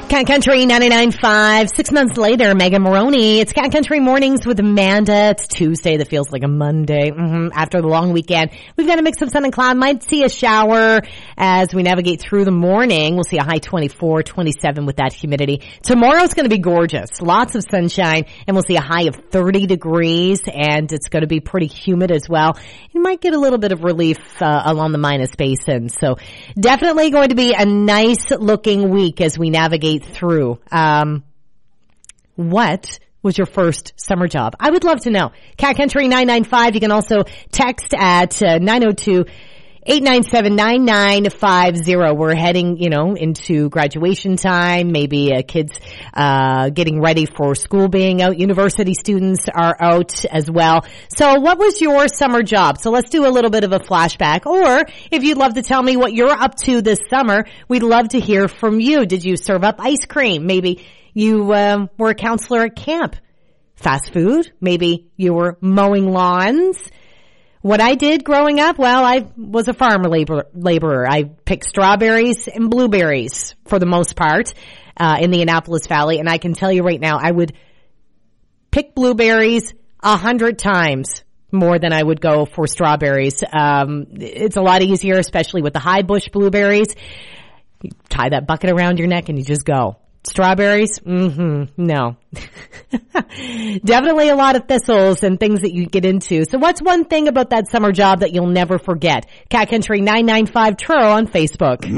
Cat Country 99.5. 6 months later, Megan Maroney. It's Cat Country Mornings with Amanda. It's Tuesday that feels like a Monday. After the long weekend, we've got a mix of sun and cloud. Might see a shower as we navigate through the morning. We'll see a high 24, 27 with that humidity. Tomorrow's going to be gorgeous. Lots of sunshine, and we'll see a high of 30 degrees, and it's going to be pretty humid as well. You might get a little bit of relief along the Minas Basin. So definitely going to be a nice looking week as we navigate through. What was your first summer job? I would love to know. Cat Country 995. You can also text at 902-897-9950. We're heading, into graduation time. Maybe kids getting ready for school being out. University students are out as well. So what was your summer job? So let's do a little bit of a flashback. Or if you'd love to tell me what you're up to this summer, we'd love to hear from you. Did you serve up ice cream? Maybe you were a counselor at camp. Fast food? Maybe you were mowing lawns. What I did growing up, well, I was a farm laborer. I picked strawberries and blueberries for the most part in the Annapolis Valley. And I can tell you right now, I would pick blueberries 100 times more than I would go for strawberries. It's a lot easier, especially with the high bush blueberries. You tie that bucket around your neck and you just go. Strawberries? No. Definitely a lot of thistles and things that you get into. So what's one thing about that summer job that you'll never forget? Cat Country 995 Truro on Facebook.